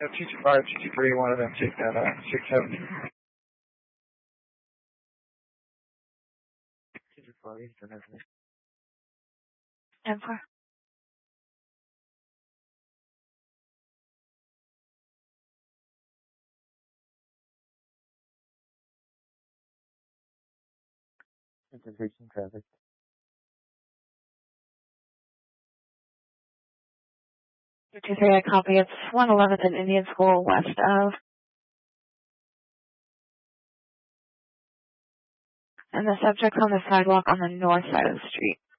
225, 223, one of them take that 670. 224 Eastern Avenue. And for Intersection traffic. to say I copy, it's 111th and Indian School west of. And the subject's on the sidewalk on the north side of the street.